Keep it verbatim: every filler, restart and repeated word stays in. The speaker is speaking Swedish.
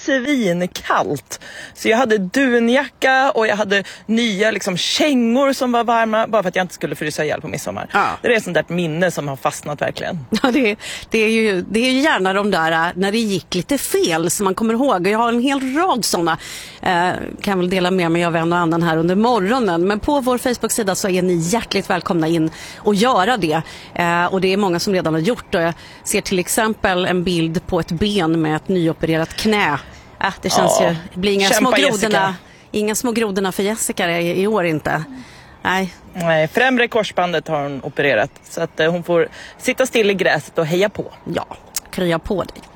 svinkallt. Så jag hade dunjacka och jag hade nya liksom kängor som var varma bara för att jag inte skulle frysa ihjäl på midsommar. Ja. Det är ett sånt där minne som har fastnat verkligen. Ja, det, det, är ju, det är ju gärna de där när det gick lite fel som man kommer ihåg. Jag har en hel rad sådana. Eh, kan väl dela med mig av en och annan här under morgonen. Men på vår Facebook-sida så är ni hjärtligt välkomna in och göra det. Eh, och det är många som redan har gjort det. Jag ser till exempel en bild på ett ben med ett nyopererat knä. Äh, det känns ja, ju, det blir inga små grodorna, inga små grodorna för Jessica i, i år inte. Nej. Nej, främre korsbandet har hon opererat så att eh, hon får sitta still i gräset och heja på. Ja, krya på dig.